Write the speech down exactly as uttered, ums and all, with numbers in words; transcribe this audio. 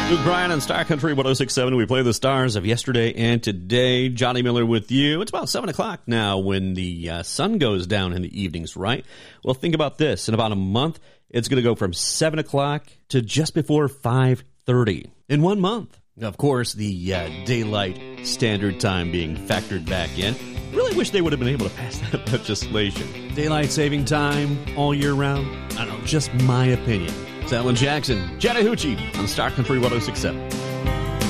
Luke Bryan on Star Country one oh six point seven. We play the stars of yesterday and today. Johnny Miller with you. It's about seven o'clock now when the uh, sun goes down in the evenings, right? Well, think about this. In about a month, it's going to go from seven o'clock to just before five thirty in one month. Of course, the uh, daylight standard time being factored back in. I really wish they would have been able to pass that legislation. Daylight saving time all year round? I don't know, just my opinion. It's Alan Jackson, Chattahoochee on Star Country one oh six point seven.